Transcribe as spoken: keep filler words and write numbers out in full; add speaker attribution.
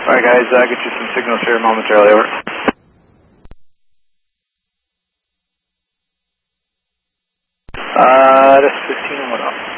Speaker 1: Alright guys, I'll get you some signals here momentarily, over. Uh, that's fifteen and one up.